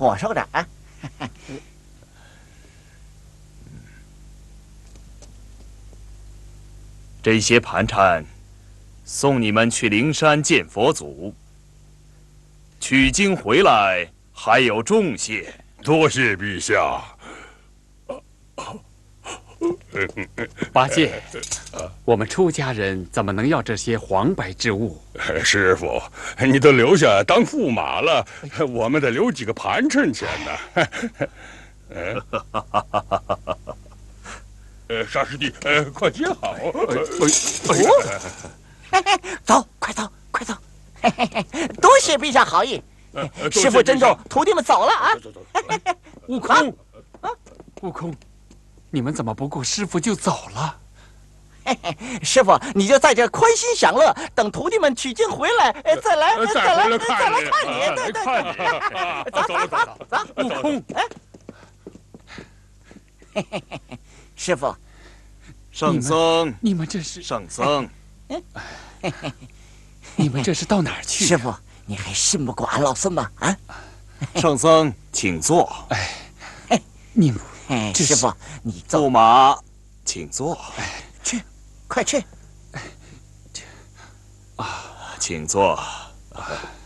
我收着啊。 这些盘缠，送你们去灵山见佛祖。取经回来还有重谢， 多谢陛下。 八戒，我们出家人怎么能要这些黄白之物？ 师傅，你都留下当驸马了，我们得留几个盘缠钱呢。沙师弟，快接好！ 走，快走，快走！多谢陛下好意。师傅珍重，徒弟们走了啊！ 悟空，悟空，你们怎么不顾师傅就走了？ 师傅，你就在这宽心享乐，等徒弟们取经回来，再来看你。对，走， 悟空， 师傅， 圣僧， 你们这是圣僧， 你们这是到哪儿去？ 师傅，你还信不过俺老孙吗？啊！ 圣僧，请坐。 你们， 师傅，你走。 驸马，请坐。 去，快去。 请坐。